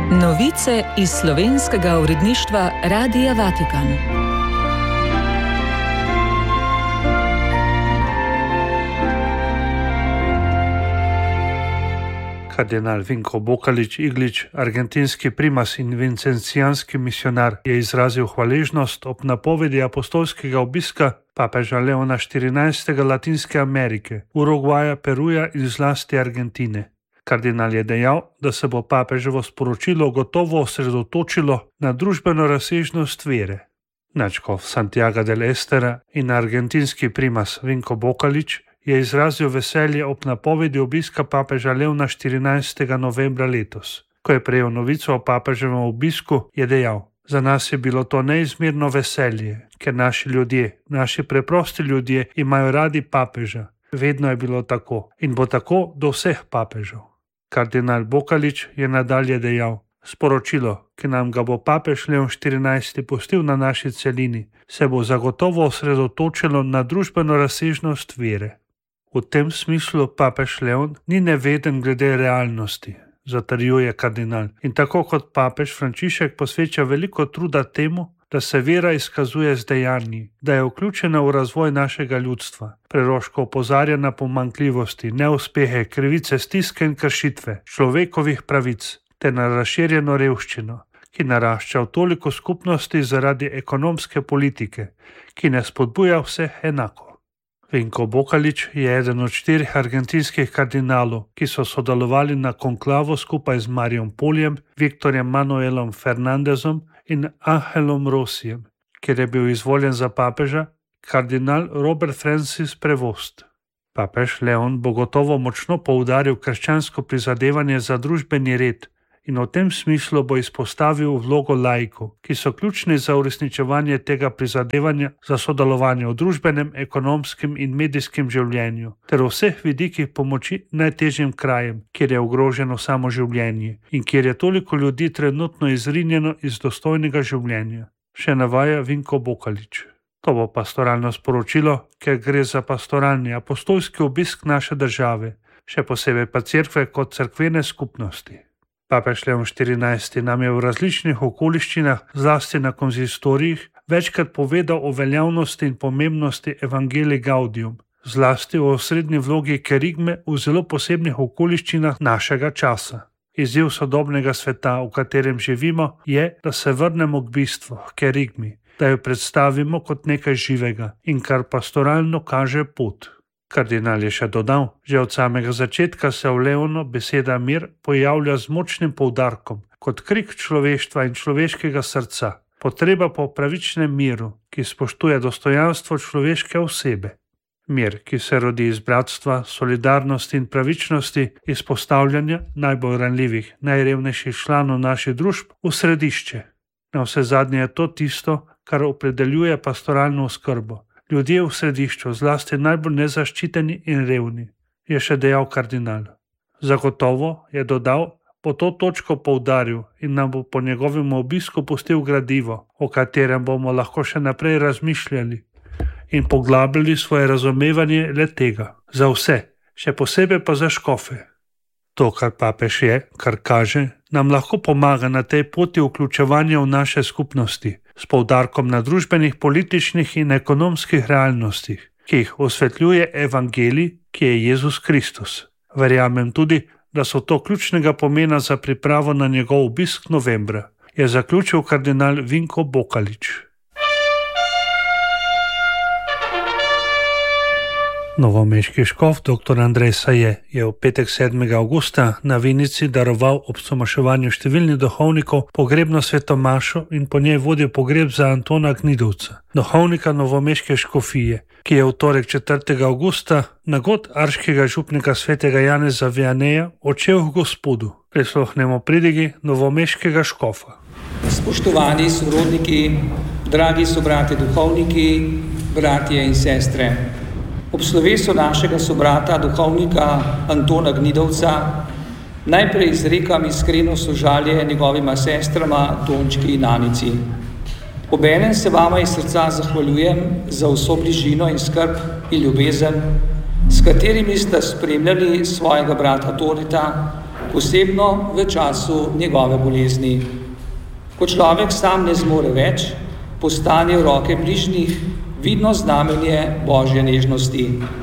Novice iz slovenskega uredništva Radia Vatikan. Kardinal Vinko Bokalič Iglič, argentinski primas in vincencijanski misionar, je izrazil hvaležnost ob napovedi apostolskega obiska papeža Leona XIV. Latinske Amerike, Urugvaja, Peruja in zlasti Argentine. Kardinal je dejal, da se bo papeževo sporočilo gotovo osredotočilo na družbeno razsežnost vere. Nadškof Santiago del Estera in argentinski primas Vinko Bokalič je izrazil veselje ob napovedi obiska papeža Leona XIV. Novembra letos. Ko je prejel novico o papeževem obisku, je dejal: "Za nas je bilo to neizmerno veselje, ker naši ljudje, naši preprosti ljudje imajo radi papeža. Vedno je bilo tako in bo tako do vseh papežev." Kardinal Bokalič je nadalje dejal: "Sporočilo, ki nam ga bo papež Leon XIV. Pustil na naši celini, se bo zagotovo osredotočilo na družbeno razsežnost vere. V tem smislu papež Leon ni neveden glede realnosti," zatrjuje kardinal, in tako kot papež Frančišek posveča veliko truda temu, da se vera izkazuje z dejanji, da je vključena v razvoj našega ljudstva. Preroško opozarja na pomanjkljivosti, neuspehe, krivice, stiske in kršitve človekovih pravic ter na razširjeno revščino, ki narašča v toliko skupnosti zaradi ekonomske politike, ki ne spodbuja vseh enako. Vinko Bokalič je eden od 4 argentinskih kardinalov, ki so sodelovali na konklavu skupaj z Mariom Poljem, Viktorjem Manuelom Fernandezom in Angelom Rosijem, kjer je bil izvoljen za papeža kardinal Robert Francis Prevost. Papež Leon bo gotovo močno poudaril krščansko prizadevanje za družbeni red in v tem smislu bo izpostavil vlogo laikov, ki so ključni za uresničevanje tega prizadevanja za sodelovanje v družbenem, ekonomskem in medijskem življenju ter v vseh vidikih pomoči najtežjim krajem, kjer je ogroženo samo življenje in kjer je toliko ljudi trenutno izrinjeno iz dostojnega življenja, še navaja Vinko Bokalič. To bo pastoralno sporočilo, ker gre za pastoralni apostolski obisk naše države, še posebej pa cerkve kot cerkvene skupnosti. Papež Leon XIV. Nam je v različnih okoliščinah, zlasti na konzistorijih, večkrat povedal o veljavnosti in pomembnosti Evangelii Gaudium, zlasti o osrednji vlogi kerigme v zelo posebnih okoliščinah našega časa. Izziv sodobnega sveta, v katerem živimo, je, da se vrnemo k bistvu, k kerigmi, da jo predstavimo kot nekaj živega in kar pastoralno kaže pot. Kardinal je še dodal: "Že od samega začetka se v Leonu beseda mir pojavlja z močnim poudarkom, kot krik človeštva in človeškega srca, potreba po pravičnem miru, ki spoštuje dostojanstvo človeške osebe. Mir, ki se rodi iz bratstva, solidarnosti in pravičnosti, izpostavljanja najbolj ranljivih, najrevnejših članov naših družb v središče. Navsezadnje je to tisto, kar opredeljuje pastoralno oskrbo. Ljudje v središču, zlasti najbolj nezaščiteni in revni," je še dejal kardinal. Zagotovo, je dodal, bo to točko poudaril in nam bo po njegovem obisku pustil gradivo, o katerem bomo lahko še naprej razmišljali in poglabljali svoje razumevanje le tega. Za vse, še posebej pa za škofe. To, kar papež je, kar kaže, nam lahko pomaga na tej poti vključevanja v naše skupnosti, s poudarkom na družbenih, političnih in ekonomskih realnostih, ki jih osvetljuje evangelij, ki je Jezus Kristus. Verjamem tudi, da so to ključnega pomena za pripravo na njegov obisk novembra, je zaključil kardinal Vinko Bokalič. Novomeški škof dr. Andrej Saje je v petek 7. avgusta na Vinici daroval ob somaševanju številnih duhovnikov pogrebno sveto mašo in po njej vodil pogreb za Antona Gnidovca, duhovnika novomeške škofije, ki je v torek 4. avgusta na god arškega župnika svetega Janeza Vianeja odšel k Gospodu. Prisluhnemo pridigi novomeškega škofa. Spoštovani sorodniki, dragi sobrati duhovniki, bratje in sestre. Ob slovesu našega sobrata, duhovnika Antona Gnidovca, najprej izrekam iskreno sožalje njegovima sestrama Tončki in Anici. Obenem se vama iz srca zahvaljujem za vso bližino in skrb in ljubezen, s katerimi ste spremljali svojega brata Toneta posebno v času njegove bolezni. Ko človek sam ne zmore več, postane v roke bližnjih vidno znamenje Božje nežnosti.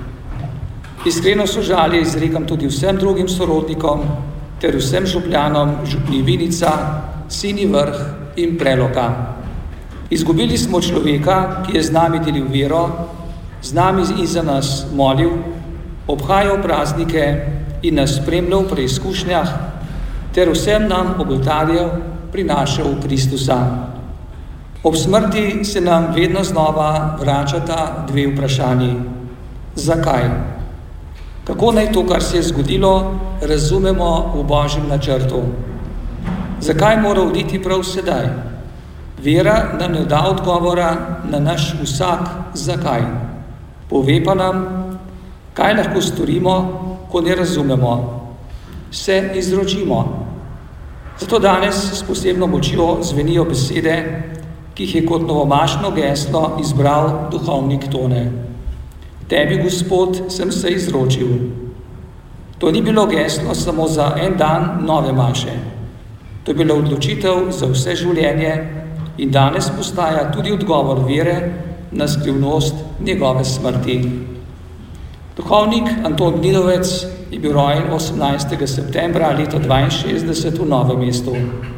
Iskreno sožalje izrekam tudi vsem drugim sorodnikom ter vsem župljanom župnij Vinica, Sinji Vrh in Preloka. Izgubili smo človeka, ki je z nami delil vero, z nami in za nas molil, obhajal praznike in nas spremljal v preizkušnjah ter vsem nam ob oltarju prinašal Kristusa. Ob smrti se nam vedno znova vračata dve vprašanji. Zakaj? Kako naj to, kar se je zgodilo, razumemo v Božjem načrtu? Zakaj mora oditi prav sedaj? Vera nam ne da odgovora na naš vsak zakaj. Pove pa nam, kaj lahko storimo, ko ne razumemo. Se izročimo. Zato danes s posebno močjo zvenijo besede, ki jih je kot novomašno geslo izbral duhovnik Tone. Tebi, Gospod, sem se izročil. To ni bilo geslo samo za en dan nove maše. To je bila odločitev za vse življenje in danes postaja tudi odgovor vere na skrivnost njegove smrti. Duhovnik Anton Gnidovec je bil rojen 18. septembra leta 62 v Novem mestu.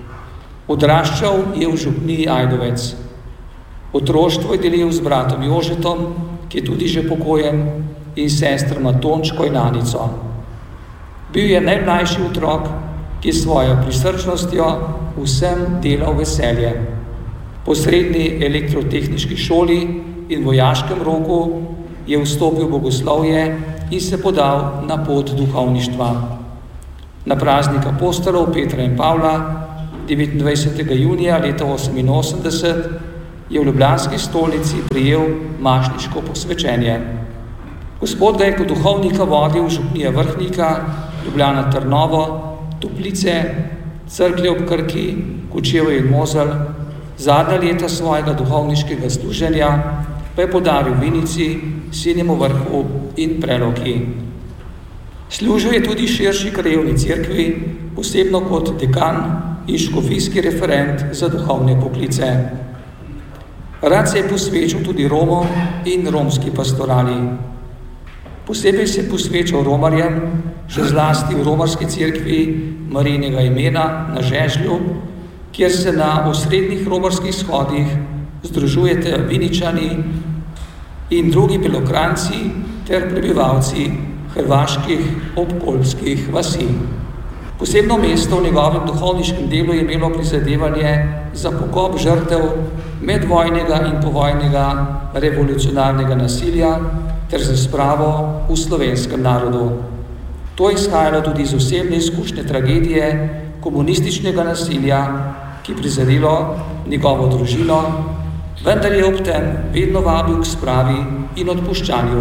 Odraščal je v župniji Ajdovec. Otroštvo je delil z bratom Jožetom, ki je tudi že pokojen, in sestrama Tončko in Anico. Bil je najmlajši otrok, ki je svojo prisrčnostjo vsem delal veselje. Po srednji elektrotehniški šoli in vojaškem roku je vstopil v bogoslovje in se podal na pot duhovništva. Na praznik apostolov Petra in Pavla 29. junija leta 1988 je v ljubljanski stolnici prijel mašniško posvečenje. Gospod ga je kot duhovnika vodil v župnije Vrhnika, Ljubljana Trnovo, Toplice, Cerklje ob Krki, Kočevje in Mozelj, zadnja leta svojega duhovniškega služenja pa je podaril Vinici, Sinjemu Vrhu in Preloki. Služil je tudi širši krajevni cerkvi, posebno kot dekan in škofijski referent za duhovne poklice. Rad se je posvečal tudi Romom in romski pastorali. Posebej se je posvečal romarjem, še zlasti v romarski cerkvi Marijinega imena na Žežlju, kjer se na osrednjih romarskih shodih združujete Viničani in drugi Belokranci ter prebivalci hrvaških obkoljskih vasi. Posebno mesto v njegovem duhovniškem delu je imelo prizadevanje za pokop žrtev medvojnega in povojnega revolucionarnega nasilja ter za spravo v slovenskem narodu. To je izhajalo tudi iz osebne izkušnje tragedije komunističnega nasilja, ki je prizadelo njegovo družino, vendar je ob tem vedno vabil k spravi in odpuščanju.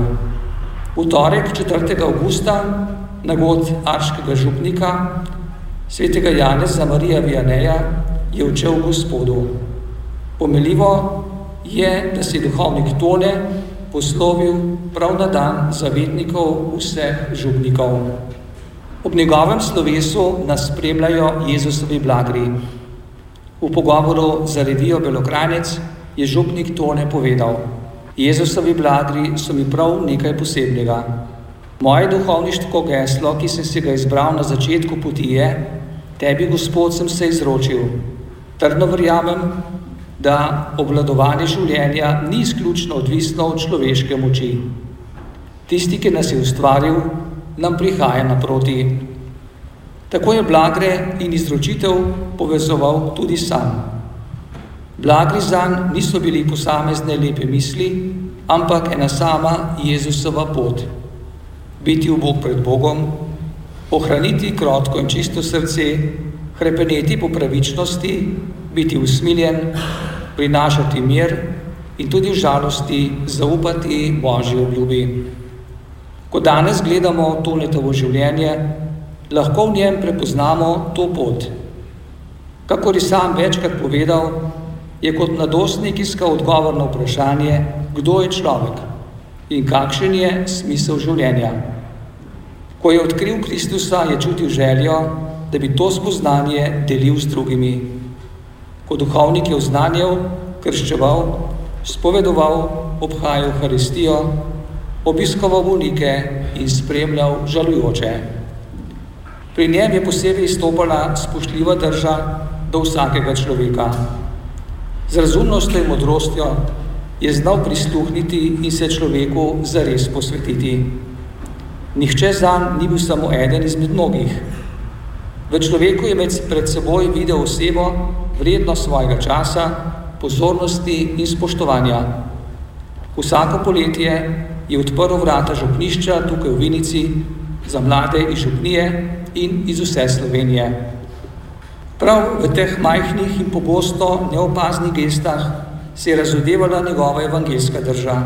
V torek 4. avgusta na god arškega župnika, svetega Janeza Marija Vianeja, je odšel Gospodu. Pomenljivo je, da se je duhovnik Tone poslovil prav na dan zavetnikov vseh župnikov. Ob njegovem slovesu nas spremljajo Jezusovi blagri. V pogovoru za revijo Belokranec je župnik Tone povedal: Jezusovi blagri so mi prav nekaj posebnega. Moje duhovniško geslo, ki sem si ga izbral na začetku poti je: Tebi, Gospod, sem se izročil. Trdno verjamem, da obvladovanje življenja ni izključno odvisno od človeške moči. Tisti, ki nas je ustvaril, nam prihaja naproti. Tako je blagre in izročitev povezoval tudi sam. Blagri zanj niso bili posamezne lepe misli, ampak ena sama Jezusova pot. Biti v Bog pred Bogom, ohraniti krotko in čisto srce, hrepeneti po pravičnosti, biti usmiljen, prinašati mir in tudi v žalosti zaupati Božji obljubi. Ko danes gledamo Tonetovo življenje, lahko v njem prepoznamo to pot. Kakor je sam večkrat povedal, je kot mladostnik iskal odgovor na vprašanje, kdo je človek in kakšen je smisel življenja. Ko je odkril Kristusa, je čutil željo, da bi to spoznanje delil z drugimi. Kot duhovnik je oznanjal, krščeval, spovedoval, obhajal Euharistijo, obiskoval bolnike in spremljal žalujoče. Pri njem je posebej izstopala spoštljiva drža do vsakega človeka. Z razumnostjo in modrostjo je znal prisluhniti in se človeku zares posvetiti. Nihče zanj ni bil samo eden izmed mnogih. V človeku je pred seboj videl osebo, vredno svojega časa, pozornosti in spoštovanja. Vsako poletje je odprl vrata župnišča tukaj v Vinici za mlade iz župnije in iz vse Slovenije. Prav v teh majhnih in pogosto neopaznih gestah se je razodevala njegova evangeljska drža.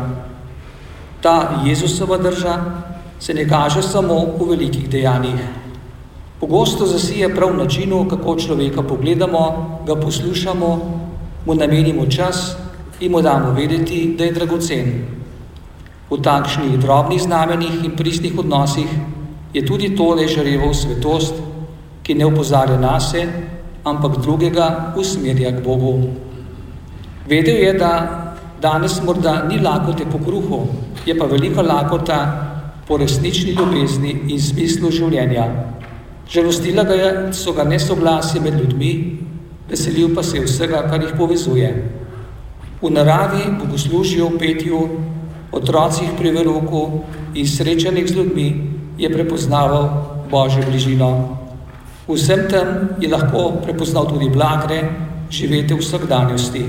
Ta Jezusova drža se ne kaže samo v velikih dejanjih. Pogosto zasije prav v načinu, kako človeka pogledamo, ga poslušamo, mu namenimo čas in mu damo vedeti, da je dragocen. V takšnih drobnih znamenjih in pristnih odnosih je tudi tole žareval svetost, ki ne opozarja nase, ampak drugega usmerja k Bogu. Vedel je, da danes morda ni lakote po kruhu, je pa velika lakota po resnični ljubezni in smislu življenja. Žalostila so ga nesoglasje med ljudmi, veselil pa se je vsega, kar jih povezuje. V naravi, bogoslužju, petju, otrocih pri verouku in srečanjih z ljudmi je prepoznaval Božjo bližino. Vsem tem je lahko prepoznal tudi blagre, živete v vsakdanjosti.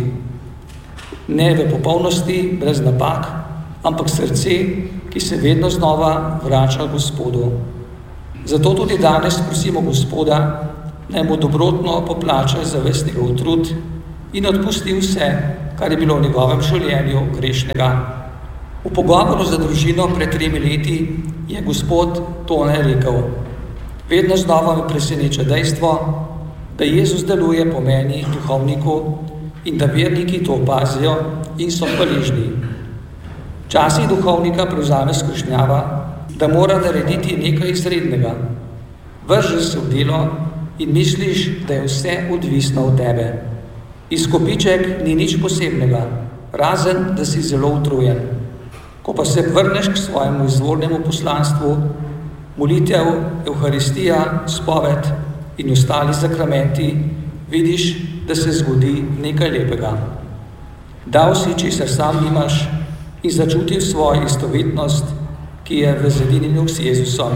Ne v popolnosti, brez napak, ampak srce, ki se vedno znova vrača Gospodu. Zato tudi danes prosimo Gospoda, naj mu dobrotno poplača za ves njegov trud in odpusti vse, kar je bilo v njegovem življenju grešnega. V pogovoru za družino pred 3 leti je Gospod tole rekel: vedno znova me preseneča dejstvo, da Jezus deluje po meni, duhovniku, in da verniki to opazijo in so hvaležni. Včasih duhovnika prevzame skušnjava, da mora narediti nekaj izrednega. Vržeš se v delo in misliš, da je vse odvisno od tebe. Izkupiček ni nič posebnega, razen da si zelo utrujen. Ko pa se vrneš k svojemu izvornemu poslanstvu, molitev, Euharistija, spoved in ostali sakramenti, vidiš, da se zgodi nekaj lepega. Dal si, česar sam nimaš, in začutil svojo istovetnost, ki je v zedinjenju s Jezusom.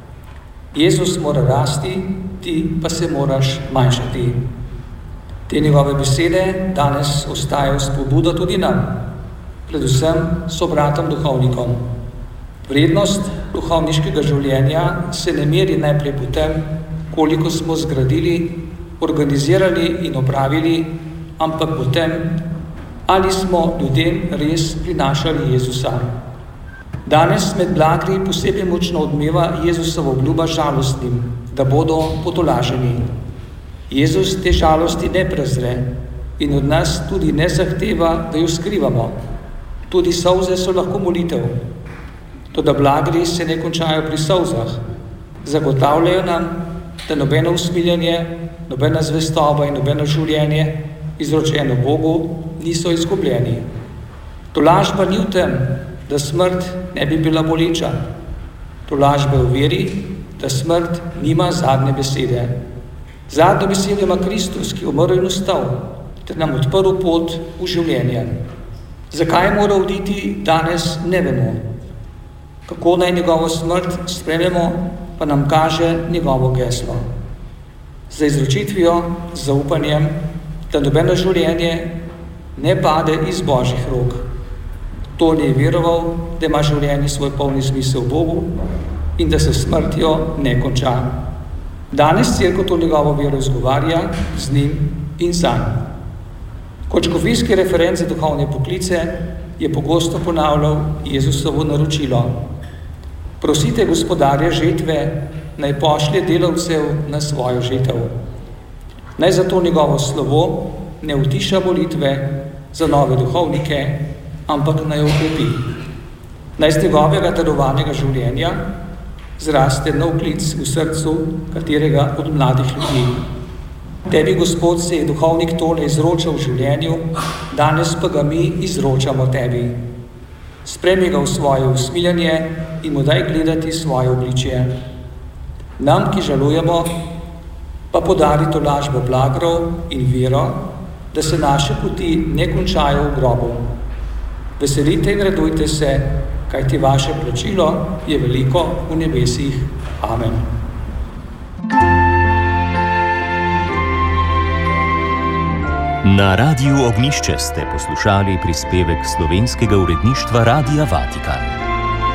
Jezus mora rasti, ti pa se moraš manjšati. Te njegove besede danes ostajajo spodbuda tudi nam, predvsem sobratom duhovnikom. Vrednost duhovniškega življenja se ne meri najprej po tem, koliko smo zgradili, organizirali in opravili, ampak po tem, ali smo ljudem res prinašali Jezusa. Danes med blagri posebej močno odmeva Jezusova obljuba žalostnim, da bodo potolaženi. Jezus te žalosti ne prezre in od nas tudi ne zahteva, da jo skrivamo. Tudi solze so lahko molitev. Toda blagri se ne končajo pri solzah. Zagotavljajo nam, da nobeno usmiljanje, nobena zvestoba in nobeno življenje, izročeno Bogu, niso izgubljeni. Tolažba ni v tem, da smrt ne bi bila boleča. Tolažba je v veri, da smrt nima zadnje besede. Zadnjo besedo ima Kristus, ki je umrl in vstal, ter nam odprl pot v življenje. Zakaj mora oditi, danes ne vemo. Kako naj njegovo smrt sprememo, pa nam kaže njegovo geslo. Z izročitvijo, z zaupanjem, da nobeno življenje ne pade iz Božjih rok. To je veroval, da ima življenje svoj polni smisel v Bogu in da se smrtjo ne konča. Danes cerkev to njegovo vero izgovarja z njim in zanj. Kot škofijski referent za duhovne poklice je pogosto ponavljal Jezusovo naročilo: prosite gospodarja žetve, naj pošlje delavcev na svojo žetev. Naj zato njegovo slovo ne utiša molitve za nove duhovnike, ampak naj jo okrepi. Naj z njegovega darovanega življenja zraste nov klic v srcu katerega od mladih ljudi. Tebi, Gospod, se je duhovnik Tone izročal v življenju, danes pa ga mi izročamo tebi. Spremi ga v svoje usmiljanje in mu daj gledati svoje obličje. Nam, ki žalujemo, pa podari tolažbo blagrov in vero, da se naše poti ne končajo v grobu. Veselite in radujte se, kajti vaše plačilo je veliko v nebesih. Amen. Na Radiu Ognjišče ste poslušali prispevek slovenskega uredništva Radia Vatikan.